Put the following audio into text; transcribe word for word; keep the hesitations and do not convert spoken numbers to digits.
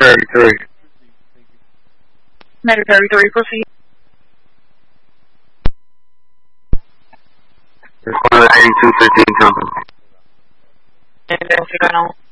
thirty-three. Matter thirty-three, proceed. Respond to eighty-two fifteen company. And then you know.